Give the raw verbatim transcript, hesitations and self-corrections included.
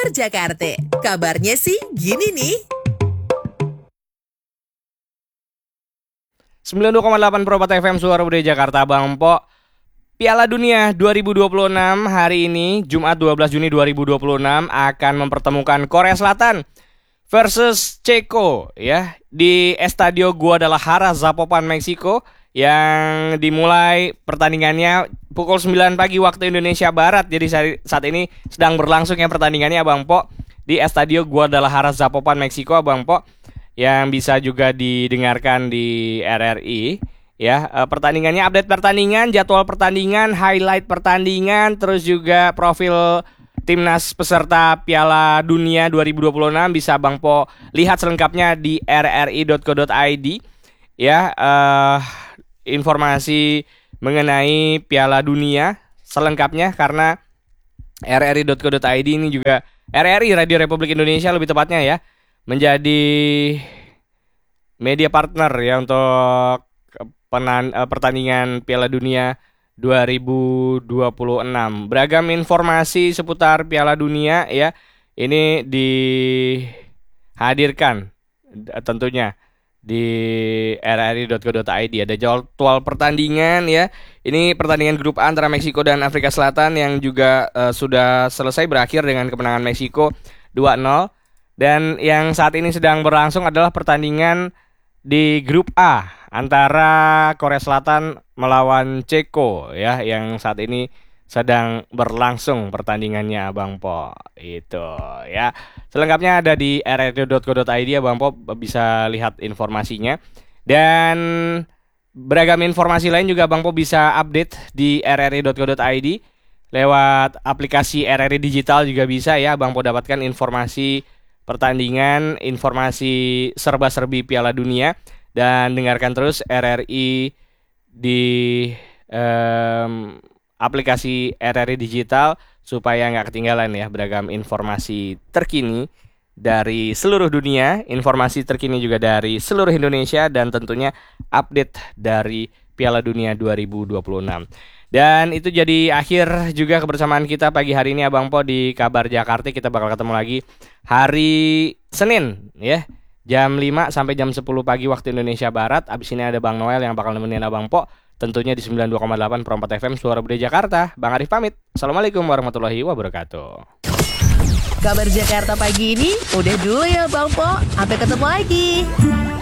Kabar Jakarta. Kabarnya sih gini nih. sembilan puluh dua koma delapan Pro empat F M Suara Budaya Jakarta, Bang Po. Piala Dunia dua ribu dua puluh enam hari ini, Jumat dua belas Juni dua ribu dua puluh enam, akan mempertemukan Korea Selatan versus Ceko ya di Estadio Guadalajara, Zapopan, Meksiko, yang dimulai pertandingannya pukul sembilan pagi waktu Indonesia Barat. Jadi saat ini sedang berlangsung ya pertandingannya, Abang Po, di Estadio Guadalajara, Zapopan, Meksiko, Abang Po, yang bisa juga didengarkan di R R I ya. E, pertandingannya, update pertandingan, jadwal pertandingan, highlight pertandingan, terus juga profil timnas peserta Piala Dunia dua ribu dua puluh enam bisa Bang Po lihat selengkapnya di r r i dot co dot i d ya. Uh, informasi mengenai Piala Dunia selengkapnya, karena r r i dot co dot i d ini juga R R I, Radio Republik Indonesia lebih tepatnya ya, menjadi media partner ya untuk penan, uh, pertandingan Piala Dunia dua ribu dua puluh enam. Beragam informasi seputar Piala Dunia ya ini dihadirkan tentunya di r r i dot co dot i d. Ada jadwal pertandingan ya. Ini pertandingan grup A antara Meksiko dan Afrika Selatan yang juga uh, sudah selesai berakhir dengan kemenangan Meksiko dua nol. Dan yang saat ini sedang berlangsung adalah pertandingan di grup A antara Korea Selatan melawan Ceko ya, yang saat ini sedang berlangsung pertandingannya, Bang Po. Itu ya. Selengkapnya ada di r r i dot co dot i d ya, Bang Po, bisa lihat informasinya. Dan beragam informasi lain juga Bang Po bisa update di r r i dot co dot i d. Lewat aplikasi R R I Digital juga bisa ya Bang Po dapatkan informasi pertandingan, informasi serba-serbi Piala Dunia. Dan dengarkan terus R R I di um, aplikasi R R I Digital supaya nggak ketinggalan ya beragam informasi terkini dari seluruh dunia, informasi terkini juga dari seluruh Indonesia, dan tentunya update dari Piala Dunia dua ribu dua puluh enam. Dan itu jadi akhir juga kebersamaan kita pagi hari ini, Abang Po, di Kabar Jakarta. Kita bakal ketemu lagi hari Senin ya, jam lima sampai jam sepuluh pagi waktu Indonesia Barat. Abis ini ada Bang Noel yang bakal nemenin Abang Po, tentunya di sembilan puluh dua koma delapan Pro empat F M Suara Budaya Jakarta. Bang Arif pamit. Assalamualaikum warahmatullahi wabarakatuh. Kabar Jakarta pagi ini udah dulu ya Bang Po. Sampai ketemu lagi.